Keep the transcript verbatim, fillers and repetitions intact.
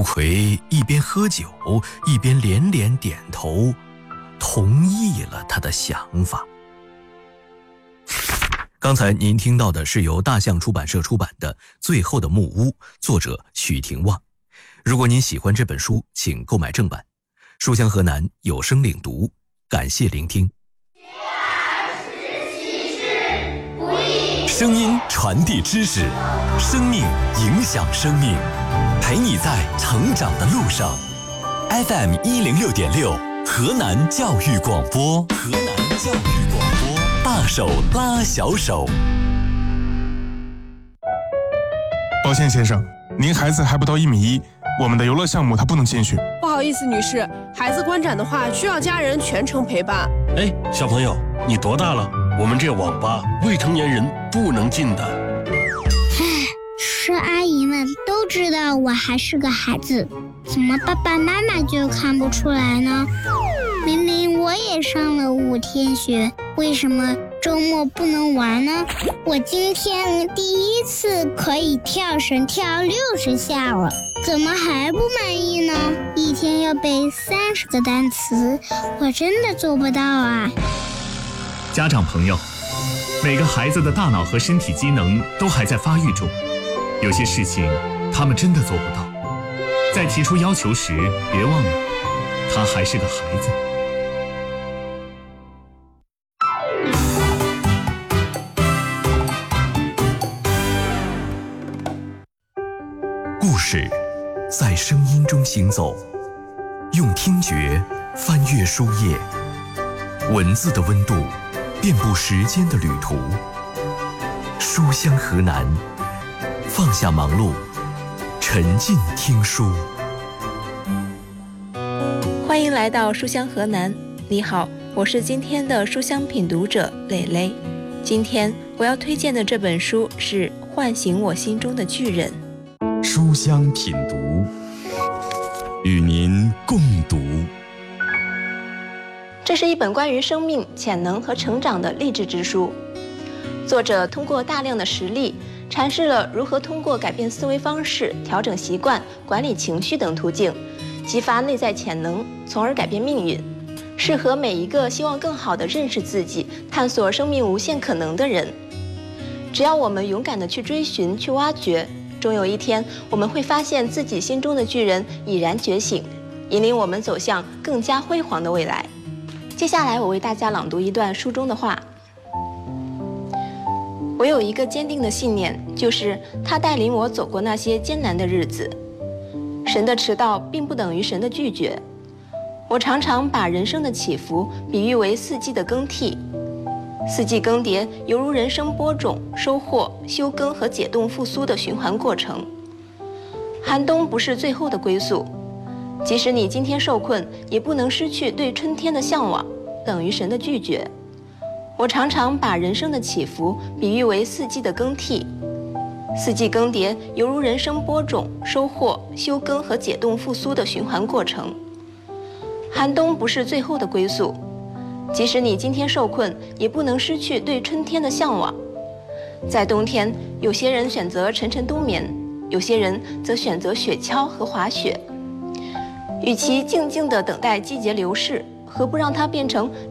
吴奎一边喝酒，一边连连点头，同意了他的想法。刚才您听到的是由大象出版社出版的《最后的木屋》，作者许廷旺。如果您喜欢这本书，请购买正版。书香河南有声领读，感谢聆听。 声音传递知识，生命影响生命，陪你在成长的路上。F M 一零六点六，河南教育广播，河南教育广播，大手拉小手。 抱歉先生，您孩子还不到一米一，我们的游乐项目他不能进去。 不好意思，女士，孩子观展的话需要家人全程陪伴。 哎，小朋友，你多大了？我们这网吧未成年人不能进的。 唉，是阿姨们都知道我还是个孩子，怎么爸爸妈妈就看不出来呢？明明我也上了五天学，为什么周末不能玩呢？我今天第一次可以跳绳跳六十下了，怎么还不满意呢？一天要背三十个单词，我真的做不到啊！ 家长朋友，每个孩子的大脑和身体机能都还在发育中，有些事情他们真的做不到。在提出要求时，别忘了，他还是个孩子。 故事在声音中行走，用听觉翻阅书页，文字的温度遍布时间的旅途。书香河南，放下忙碌，沉浸听书。 欢迎来到书香河南，你好，我是今天的书香品读者蕾蕾。今天我要推荐的这本书是《唤醒我心中的巨人》。 书香品读，与您共读。 这是一本关于生命、潜能和成长的励志之书。作者通过大量的实例，阐释了如何通过改变思维方式、调整习惯、管理情绪等途径，激发内在潜能，从而改变命运，适合每一个希望更好地认识自己、探索生命无限可能的人。只要我们勇敢地去追寻、去挖掘，终有一天，我们会发现自己心中的巨人已然觉醒，引领我们走向更加辉煌的未来。接下来，我为大家朗读一段书中的话。我有一个坚定的信念，就是他带领我走过那些艰难的日子。神的迟到并不等于神的拒绝。我常常把人生的起伏比喻为四季的更替。四季更迭犹如人生播种、收获、休耕和解冻复苏的循环过程。寒冬不是最后的归宿，即使你今天受困，也不能失去对春天的向往，等于神的拒绝。我常常把人生的起伏比喻为四季的更替。四季更迭犹如人生播种、收获、休耕和解冻复苏的循环过程。寒冬不是最后的归宿，即使你今天受困，也不能失去对春天的向往。在冬天，有些人选择沉沉冬眠，有些人则选择雪橇和滑雪。与其静静地等待季节流逝，何不让它变成